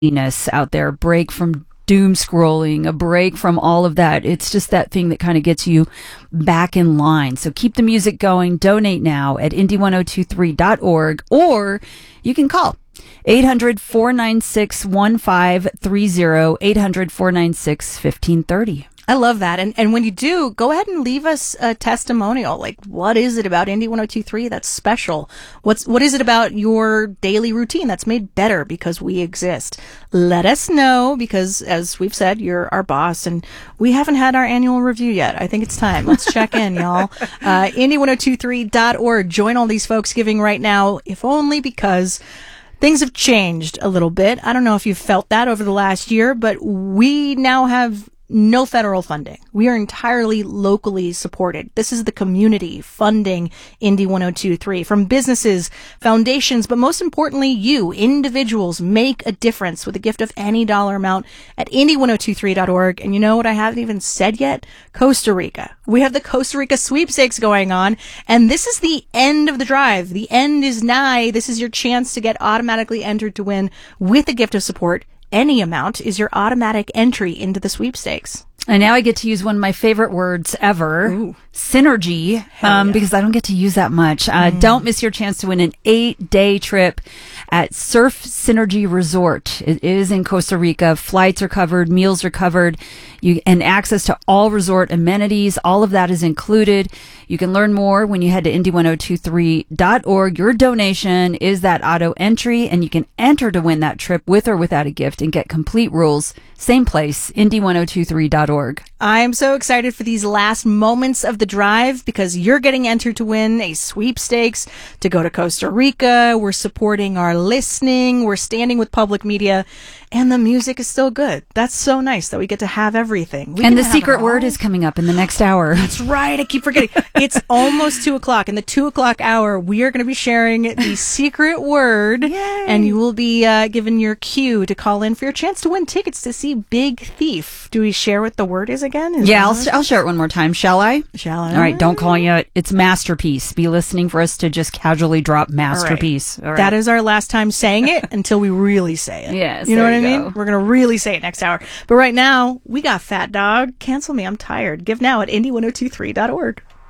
out there, break from doom scrolling, a break from all of that. It's just that thing that kind of gets you back in line. So keep the music going. Donate now at indy1023.org, or you can call 800-496-1530, 800-496-1530. I love that. And when you do, go ahead and leave us a testimonial. Like, what is it about Indy 1023 that's special? What is it about your daily routine that's made better because we exist? Let us know, because as we've said, you're our boss and we haven't had our annual review yet. I think it's time. Let's check in, y'all. Indy1023.org. Join all these folks giving right now, if only because things have changed a little bit. I don't know if you've felt that over the last year, but we now have no federal funding. We are entirely locally supported. This is the community funding Indy 1023, from businesses, foundations, but most importantly, you, individuals, make a difference with a gift of any dollar amount at indy1023.org. And you know what I haven't even said yet? Costa Rica. We have the Costa Rica sweepstakes going on, and this is the end of the drive. The end is nigh. This is your chance to get automatically entered to win with a gift of support. Any amount is your automatic entry into the sweepstakes. And now I get to use one of my favorite words ever, Ooh. Synergy, because I don't get to use that much. Don't miss your chance to win an 8-day trip at Surf Synergy Resort. It is in Costa Rica. Flights are covered, meals are covered, and access to all resort amenities. All of that is included. You can learn more when you head to indy1023.org. Your donation is that auto entry, and you can enter to win that trip with or without a gift and get complete rules. Same place, indy1023.org. I'm so excited for these last moments of the drive because you're getting entered to win a sweepstakes to go to Costa Rica. We're supporting our listening. We're standing with public media, and the music is still good. That's so nice that we get to have everything. And the secret word is coming up in the next hour. That's right. I keep forgetting. It's almost 2 o'clock. In the 2 o'clock hour, we are going to be sharing the secret word. Yay. And you will be given your cue to call in for your chance to win tickets to see Big Thief. Do we share what the word is again? I'll share it one more time. Shall I? Shall I? All right, don't call yet. It's masterpiece. Be listening for us to just casually drop masterpiece. All right. That is our last time saying it until we really say it. Yes, you know what there I you mean? go. We're going to really say it next hour. But right now, we got Fat Dog. Cancel Me, I'm Tired. Give now at indy1023.org.